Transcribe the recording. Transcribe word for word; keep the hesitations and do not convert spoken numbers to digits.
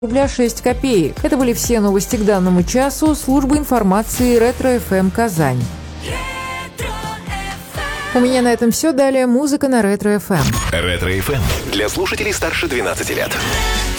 рубля шесть копеек. Это были все новости к данному часу. Служба информации Ретро-эф эм Казань. У меня на этом все. Далее музыка на Ретро-эф эм. Ретро-эф эм для слушателей старше двенадцати лет.